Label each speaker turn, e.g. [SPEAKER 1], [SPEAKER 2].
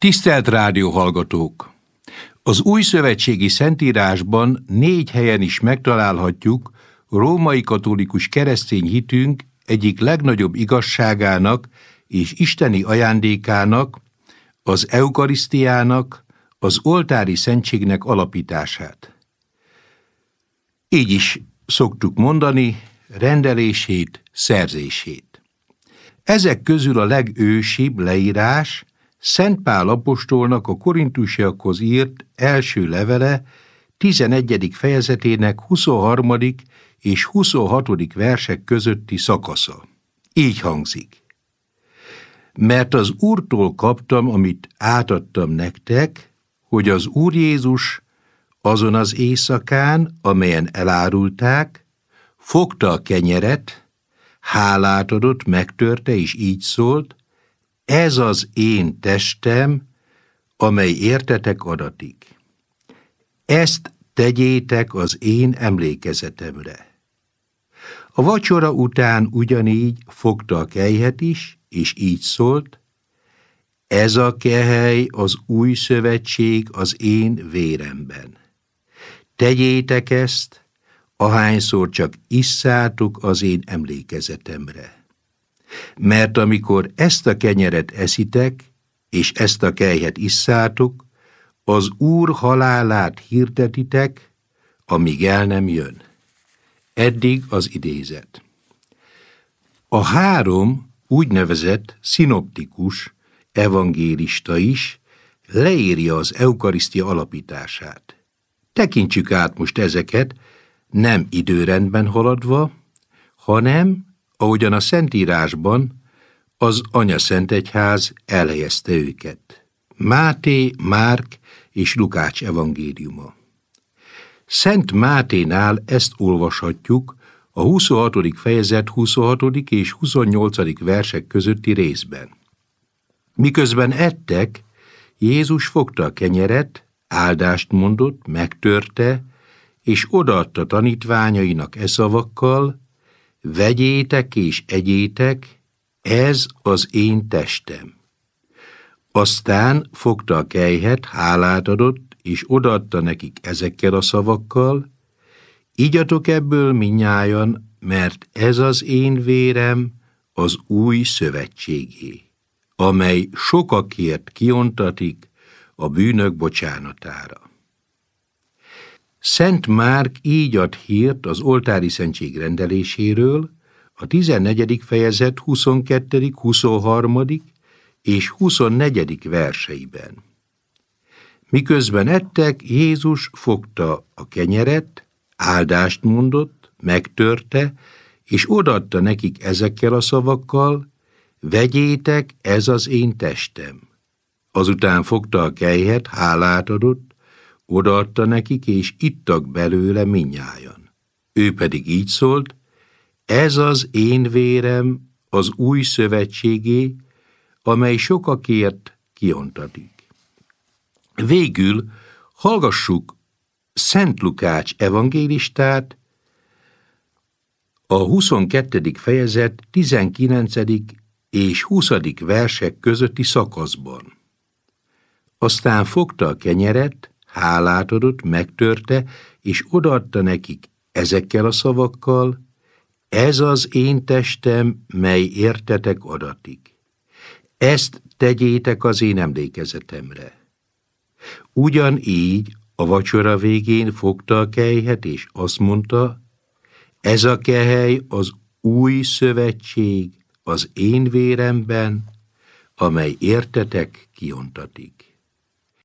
[SPEAKER 1] Tisztelt rádióhallgatók! Az újszövetségi szentírásban 4 helyen is megtalálhatjuk római katolikus keresztény hitünk egyik legnagyobb igazságának és isteni ajándékának, az eukarisztiának, az oltári szentségnek alapítását. Így is szoktuk mondani, rendelését, szerzését. Ezek közül a legősibb leírás Szent Pál apostolnak a korintusiakhoz írt első levele 11. fejezetének 23. és 26. versek közötti szakasza. Így hangzik. Mert az Úrtól kaptam, amit átadtam nektek, hogy az Úr Jézus azon az éjszakán, amelyen elárulták, fogta a kenyeret, hálát adott, megtörte, és így szólt, ez az én testem, amely értetek adatik. Ezt tegyétek az én emlékezetemre. A vacsora után ugyanígy fogta a kelyhet is, és így szólt, ez a kehely az új szövetség az én véremben. Tegyétek ezt, ahányszor csak isszátok az én emlékezetemre. Mert amikor ezt a kenyeret eszitek, és ezt a kelyhet isszátok, az Úr halálát hirdetitek, amíg el nem jön. Eddig az idézet. A 3 úgynevezett szinoptikus evangélista is leírja az eukarisztia alapítását. Tekintsük át most ezeket, nem időrendben haladva, hanem ahogyan a Szentírásban az Anyaszentegyház elhelyezte őket. Máté, Márk és Lukács evangéliuma. Szent Máténál ezt olvashatjuk a 26. fejezet 26. és 28. versek közötti részben. Miközben ettek, Jézus fogta a kenyeret, áldást mondott, megtörte, és odaadta tanítványainak e szavakkal, vegyétek és egyétek, ez az én testem. Aztán fogta a kelyhet, hálát adott, és odaadta nekik ezekkel a szavakkal, igyatok ebből mindnyájan, mert ez az én vérem az új szövetségé, amely sokakért kiontatik a bűnök bocsánatára. Szent Márk így ad hírt az oltári szentség rendeléséről a 14. fejezet 22., 23. és 24. verseiben. Miközben ettek, Jézus fogta a kenyeret, áldást mondott, megtörte, és odaadta nekik ezekkel a szavakkal, vegyétek, ez az én testem. Azután fogta a kelyhet, hálát adott, odaadta nekik, és ittak belőle mindnyájan. Ő pedig így szólt, ez az én vérem az új szövetségé, amely sokakért kiontatik. Végül hallgassuk Szent Lukács evangélistát, a 22. fejezet 19. és 20. versek közötti szakaszban. Aztán fogta a kenyeret, hálát adott, megtörte, és odaadta nekik ezekkel a szavakkal, ez az én testem, mely értetek adatik. Ezt tegyétek az én emlékezetemre. Ugyanígy a vacsora végén fogta a kelyhet, és azt mondta, ez a kehely az új szövetség az én véremben, amely értetek kiontatik.